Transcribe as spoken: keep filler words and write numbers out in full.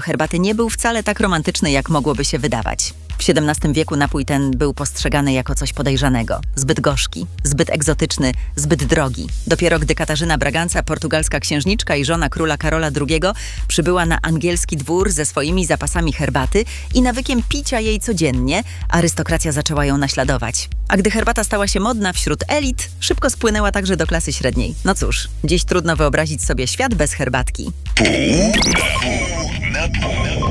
herbaty nie był wcale tak romantyczny, jak mogłoby się wydawać. W siedemnastym wieku napój ten był postrzegany jako coś podejrzanego. Zbyt gorzki, zbyt egzotyczny, zbyt drogi. Dopiero gdy Katarzyna Braganza, portugalska księżniczka i żona króla Karola drugiego, przybyła na angielski dwór ze swoimi zapasami herbaty i nawykiem picia jej codziennie, arystokracja zaczęła ją naśladować. A gdy herbata stała się modna wśród elit, szybko spłynęła także do klasy średniej. No cóż, dziś trudno wyobrazić sobie świat bez herbatki. Pół na pół.